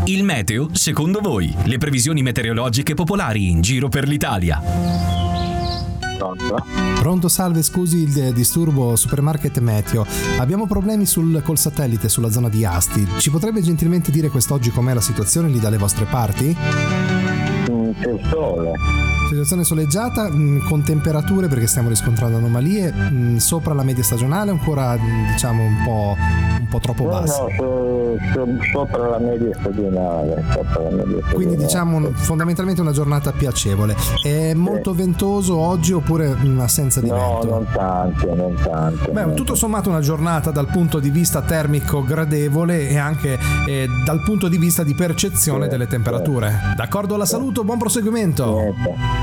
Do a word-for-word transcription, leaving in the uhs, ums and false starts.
Il meteo secondo voi, le previsioni meteorologiche popolari in giro per l'Italia. Pronto? Pronto, salve, scusi il disturbo, Supermarket Meteo. Abbiamo problemi sul, col satellite sulla zona di Asti. Ci potrebbe gentilmente dire quest'oggi com'è la situazione lì dalle vostre parti? Mm, c'è il sole. Situazione soleggiata, mh, con temperature, perché stiamo riscontrando anomalie, mh, sopra la media stagionale, ancora mh, diciamo un po', un po' troppo No, bassa. no, so- so- sopra la media stagionale. Sopra la media stagionale. Quindi diciamo un- fondamentalmente una giornata piacevole. È molto ventoso oggi oppure mh, assenza di No, vento? non tanto, non tanto. Beh, non tutto sommato una giornata dal punto di vista termico gradevole e anche eh, dal punto di vista di percezione Sì, delle temperature. D'accordo, la saluto, buon proseguimento. Niente.